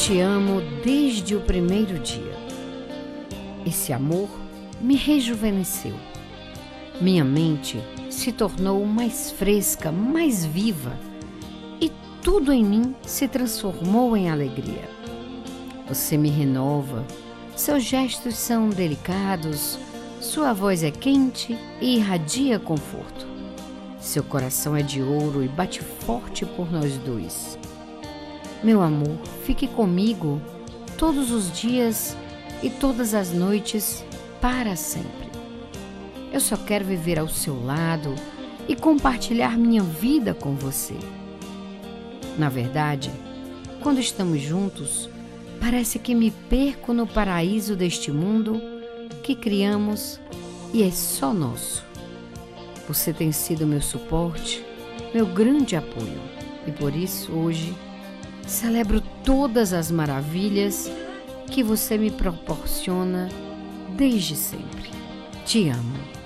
Te amo desde o primeiro dia. Esse amor me rejuvenesceu. Minha mente se tornou mais fresca, mais viva, e tudo em mim se transformou em alegria. Você me renova, seus gestos são delicados, sua voz é quente e irradia conforto. Seu coração é de ouro e bate forte por nós dois. Meu amor, fique comigo todos os dias e todas as noites para sempre. Eu só quero viver ao seu lado e compartilhar minha vida com você. Na verdade, quando estamos juntos, parece que me perco no paraíso deste mundo que criamos e é só nosso. Você tem sido meu suporte, meu grande apoio, e por isso hoje celebro todas as maravilhas que você me proporciona desde sempre. Te amo.